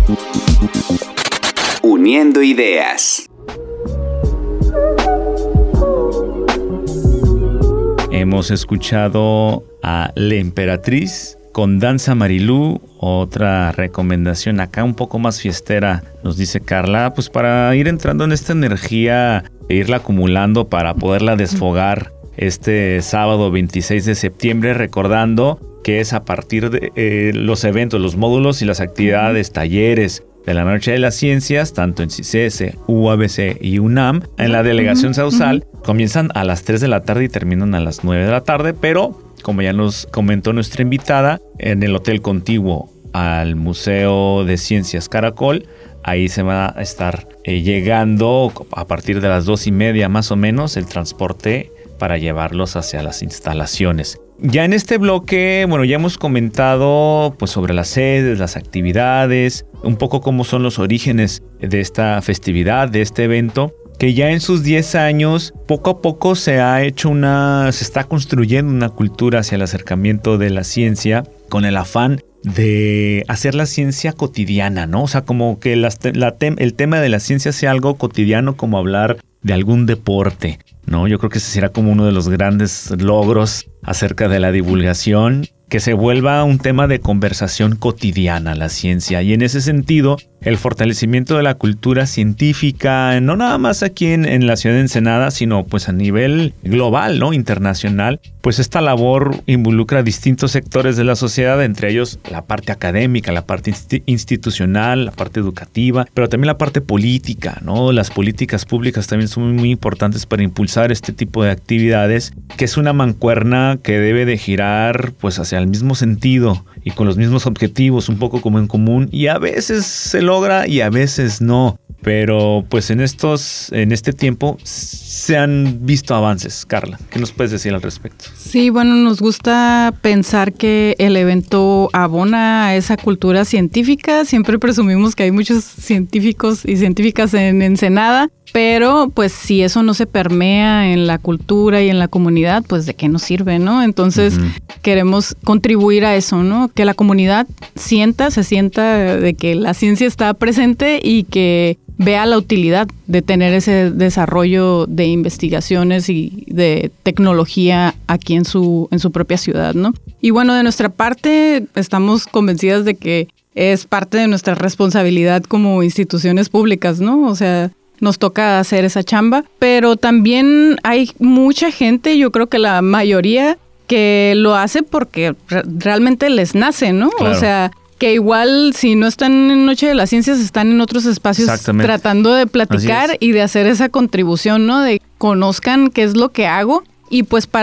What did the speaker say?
Uniendo ideas. Hemos escuchado a La Emperatriz con Danza Marilú. Otra recomendación acá un poco más fiestera, nos dice Carla, pues para ir entrando en esta energía e irla acumulando para poderla desfogar este sábado 26 de septiembre, recordando que es a partir de los eventos, los módulos y las actividades, talleres de la Noche de las Ciencias, tanto en CICESE, UABC y UNAM, en la Delegación Sausal, comienzan a las 3 de la tarde y terminan a las 9 de la tarde, pero como ya nos comentó nuestra invitada, en el hotel contiguo al Museo de Ciencias Caracol, ahí se va a estar llegando a partir de las 2:30 más o menos el transporte para llevarlos hacia las instalaciones. Ya en este bloque, bueno, ya hemos comentado pues sobre las sedes, las actividades, un poco cómo son los orígenes de esta festividad, de este evento, que ya en sus 10 años, poco a poco se está construyendo una cultura hacia el acercamiento de la ciencia con el afán de hacer la ciencia cotidiana, ¿no? O sea, como que el tema de la ciencia sea algo cotidiano, como hablar de algún deporte, ¿no? Yo creo que ese será como uno de los grandes logros acerca de la divulgación, que se vuelva un tema de conversación cotidiana la ciencia. Y en ese sentido, el fortalecimiento de la cultura científica, no nada más aquí en la ciudad de Ensenada, sino pues a nivel global, ¿no? Internacional, pues esta labor involucra distintos sectores de la sociedad, entre ellos la parte académica, la parte institucional, la parte educativa, pero también la parte política, ¿no? Las políticas públicas también son muy, muy importantes para impulsar este tipo de actividades, que es una mancuerna que debe de girar pues hacia el mismo sentido y con los mismos objetivos, un poco como en común, y a veces se logra y a veces no. Pero pues en este tiempo se han visto avances. Carla, ¿qué nos puedes decir al respecto? Sí, bueno, nos gusta pensar que el evento abona a esa cultura científica. Siempre presumimos que hay muchos científicos y científicas en Ensenada, pero pues si eso no se permea en la cultura y en la comunidad, pues de qué nos sirve, ¿no? Entonces queremos contribuir a eso, ¿no? Que la comunidad se sienta de que la ciencia está presente y que vea la utilidad de tener ese desarrollo de investigaciones y de tecnología aquí en su propia ciudad, ¿no? Y bueno, de nuestra parte estamos convencidas de que es parte de nuestra responsabilidad como instituciones públicas, ¿no? O sea, nos toca hacer esa chamba, pero también hay mucha gente, yo creo que la mayoría, que lo hace porque realmente les nace, ¿no? Claro. O sea, que igual si no están en Noche de las Ciencias, están en otros espacios tratando de platicar y de hacer esa contribución, ¿no? De conozcan qué es lo que hago y pues para